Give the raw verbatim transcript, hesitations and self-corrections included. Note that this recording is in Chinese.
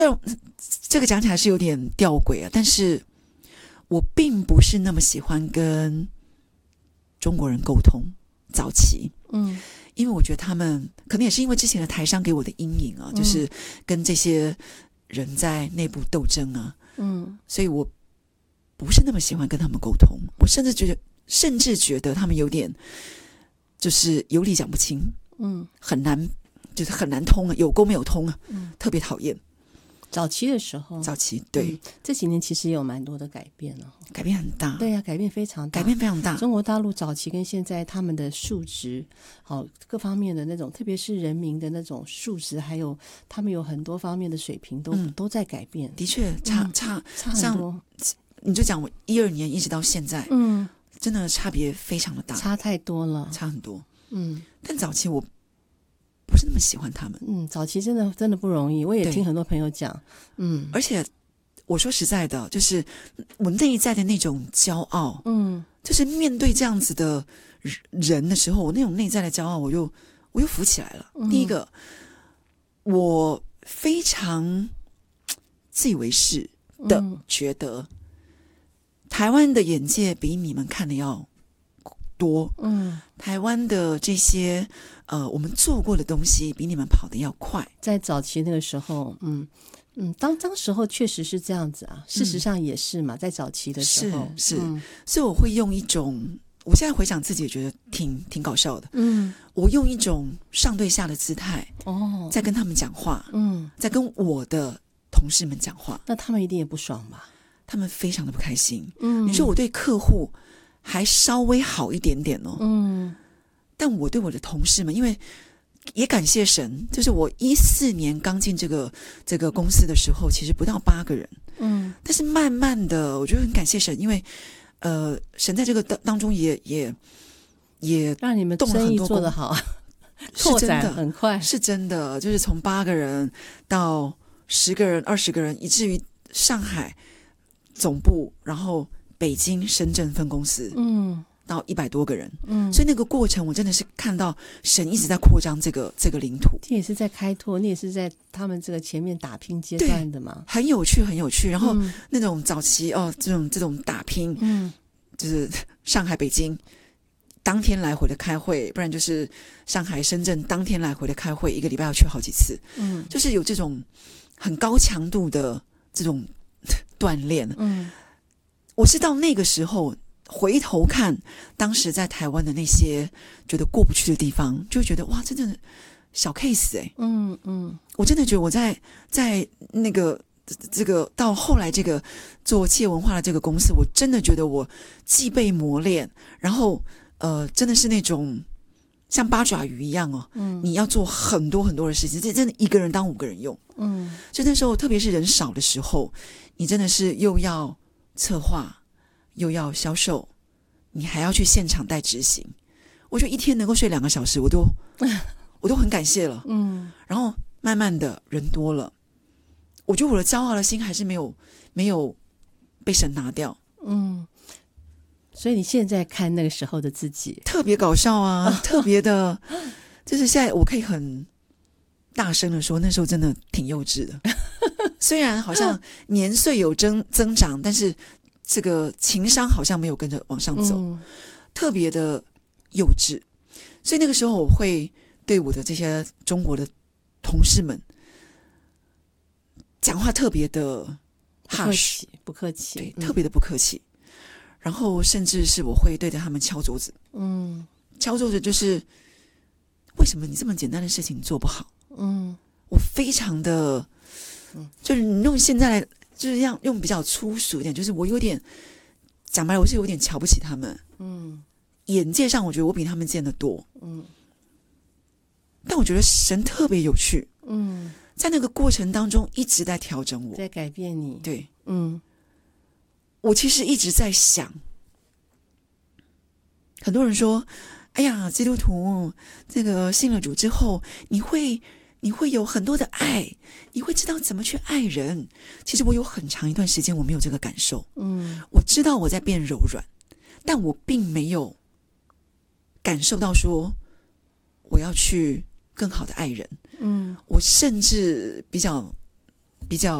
这个讲起来是有点吊诡啊，但是我并不是那么喜欢跟中国人沟通，早期， 嗯， 因为我觉得他们可能也是因为之前的台商给我的阴影啊，嗯、就是跟这些人在内部斗争啊，嗯，所以我不是那么喜欢跟他们沟通，我甚至觉得，甚至觉得他们有点就是有理讲不清，嗯，很难，就是很难通啊，有沟没有通啊，嗯，特别讨厌。 早期的时候， 早期对、嗯， 这几年其实也有蛮多的改变了， 改变很大。 对呀、啊，改变非常大， 改变非常大。 中国大陆早期跟现在他们的数值，好、哦、各方面的那种，特别是人民的那种素质，还有他们有很多方面的水平都、嗯、都在改变。 的确，差、嗯、差差很多。 你就讲我一二年一直到现在，嗯，真的差别非常的大， 差太多了， 差很多。嗯，但早期我不是那么喜欢他们。 嗯，早期真的真的不容易，我也听很多朋友讲。嗯， 而且我说实在的，就是我内在的那种骄傲，嗯，就是面对这样子的人的时候，我那种内在的骄傲，我又我又浮起来了。嗯、第一个，我非常自以为是的觉得，嗯、台湾的眼界比你们看的要多，嗯，台湾的这些呃，我们做过的东西比你们跑得要快。 在早期那个时候，嗯嗯，当当时候确实是这样子啊，事实上也是嘛，嗯、在早期的时候是是、 嗯， 所以我会用一种，我现在回想自己也觉得挺挺搞笑的，嗯，我用一种上对下的姿态，哦，在跟他们讲话，嗯，在跟我的同事们讲话， 那他们一定也不爽吧？ 他们非常的不开心，嗯，你说我对客户还稍微好一点点哦，嗯，但我对我的同事们，因为也感谢神，就是我一四年刚进这个这个公司的时候，其实不到八个人，嗯，但是慢慢的，我觉得很感谢神，因为呃，神在这个当当中也也也让你们生意做得好，拓展很快， 是真的，就是从八个人到十个人、二十个人，以至于上海总部，然后北京、深圳分公司，嗯，到一百多个人，嗯，所以那个过程我真的是看到神一直在扩张这个这个领土， 这也是在开拓，你也是在他们这个前面打拼阶段的嘛， 很有趣，很有趣。然后、嗯、那种早期哦，这种这种打拼，嗯，就是上海、北京当天来回的开会，不然就是上海、深圳当天来回的开会，一个礼拜要去好几次，嗯，就是有这种很高强度的这种锻炼，嗯。我是到那个时候回头看当时在台湾的那些觉得过不去的地方，就觉得哇，真的小 case 哎、欸，嗯嗯，我真的觉得我在在那个这个到后来这个做企业文化的这个公司，我真的觉得我既被磨练，然后呃，真的是那种像八爪鱼一样哦，嗯，你要做很多很多的事情，这真的一个人当五个人用，嗯，所以那时候特别是人少的时候，你真的是又要策划又要销售，你还要去现场带执行，我觉得一天能够睡两个小时我都我都很感谢了，嗯，然后慢慢的人多了，我觉得我的骄傲的心还是没有没有被神拿掉，嗯， 所以你现在看那个时候的自己特别搞笑啊，特别的就是现在我可以很大声的说那时候真的挺幼稚的虽然好像年岁有增增长，但是这个情商好像没有跟着往上走，嗯、特别的幼稚。所以那个时候我会对我的这些中国的同事们讲话特别的 harsh， 不客气， 对，嗯、特别的不客气。然后甚至是我会对着他们敲桌子，嗯，敲桌子就是为什么你这么简单的事情做不好？嗯，我非常的。就是你用现在来，就是用用比较粗俗一点，就是我有点讲白了，我是有点瞧不起他们。嗯，眼界上我觉得我比他们见得多。嗯，但我觉得神特别有趣。嗯，在那个过程当中一直在调整我， 在改变你。 对，嗯，我其实一直在想，很多人说，哎呀，基督徒这个信了主之后，你会。你会有很多的爱，你会知道怎么去爱人。其实我有很长一段时间我没有这个感受，嗯，我知道我在变柔软，但我并没有感受到说我要去更好的爱人，嗯，我甚至比较比较